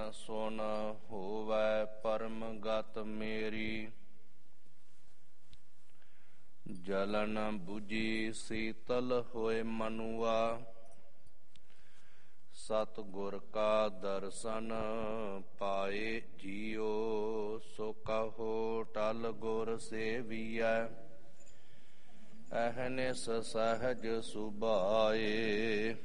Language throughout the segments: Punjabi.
ਸੁਨ ਹੋਵੈ ਪਰਮ ਗਤ ਮੇਰੀ। ਜਲਨ ਬੁਝੀ ਸੀਤਲ ਹੋਏ ਮਨੁਆ, ਸਤਿਗੁਰ ਕਾ ਦਰਸ਼ਨ ਪਾਏ ਜੀਓ। ਸੋ ਕਹੋ ਟਲ ਗੁਰ ਸੇਵੀਐ, ਅਹਨਿਸ ਸਹਜ ਸੁਭਾਏ।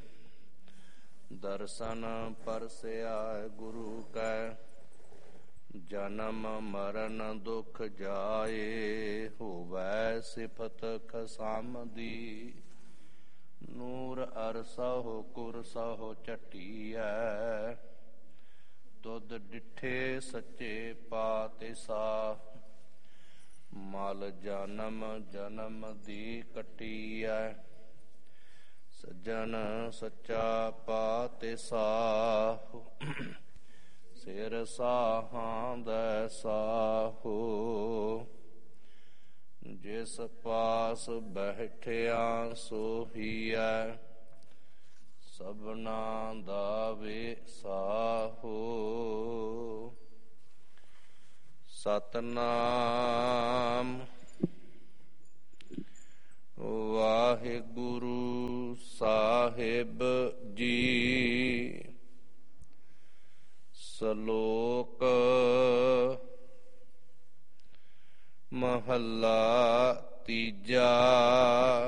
ਦਰਸ਼ਨ ਪਰਸਿਆ ਗੁਰੂ ਕੈ, ਜਨਮ ਮਰਨ ਦੁਖ ਜਾਏ। ਹੋਵੈ ਸਿਫਤ ਖਸਮ ਦੀ, ਨੂਰ ਅਰਸਹੁ ਕੁਰਸਹੁ ਝਟੀਐ। ਤੁਧ ਡਿਠੇ ਸੱਚੇ ਪਾਤਿਸਾਹ, ਮਲ ਜਨਮ ਜਨਮ ਦੀ ਕੱਟੀਐ। ਸੱਜਣ ਸੱਚਾ ਪਾਤਿਸਾਹੁ, ਸਿਰ ਸਾਹਾਂ ਦੈ ਸਾਹੋ। ਜਿਸ ਪਾਸ ਬੈਠਿਆ ਸੋਹੀਐ, ਸਭਨਾ ਦਾ ਵਿਸਾਹੋ। ਸਤਿਨਾਮ ਵਾਹਿਗੁਰੂ ਸਾਹਿਬ ਜੀ। ਸ਼ਲੋਕ ਮਹੱਲਾ ਤੀਜਾ।